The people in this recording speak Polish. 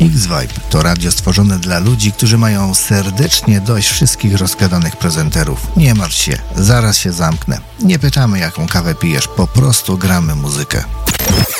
X-Vibe to radio stworzone dla ludzi, którzy mają serdecznie dość wszystkich rozgadanych prezenterów. Nie martw się, zaraz się zamknę. Nie pytamy, jaką kawę pijesz, po prostu gramy muzykę.